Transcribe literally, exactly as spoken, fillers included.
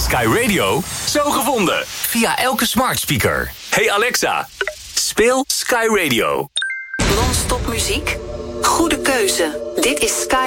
Sky Radio, zo gevonden. Via elke smart speaker. Hey Alexa, speel Sky Radio. Non-stop muziek? Goede keuze. Dit is Sky